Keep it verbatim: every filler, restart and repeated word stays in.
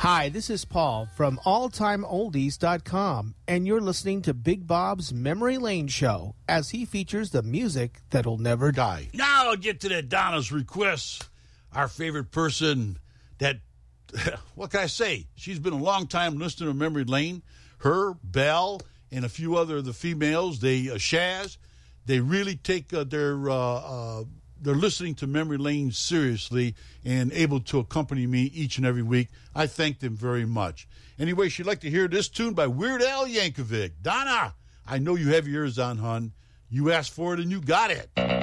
Hi, this is Paul from all time oldies dot com, and you're listening to Big Bob's Memory Lane Show as he features the music that'll never die. Now I'll get to that Donna's requests. Our favorite person that, what can I say? She's been a long time listener to Memory Lane. Her, Belle, and a few other of the females, they, uh, Shaz, they really take uh, their... Uh, uh, They're listening to Memory Lane seriously and able to accompany me each and every week. I thank them very much. Anyway, she'd like to hear this tune by Weird Al Yankovic. Donna, I know you have your ears on, hon. You asked for it and you got it.